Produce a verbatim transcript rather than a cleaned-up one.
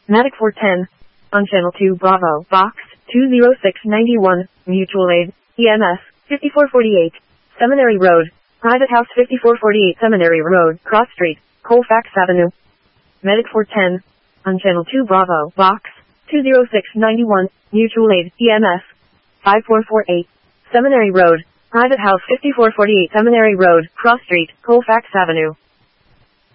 Medic four ten. On Channel two Bravo, Box two zero six nine one, Mutual Aid, E M S, fifty-four forty-eight. Seminary Road. Private House fifty-four forty-eight Seminary Road, Cross Street, Colfax Avenue. Medic four ten. On Channel two Bravo, Box two zero six nine one, Mutual Aid, E M S, five four four eight. Seminary Road. Private House fifty-four forty-eight Seminary Road, Cross Street, Colfax Avenue.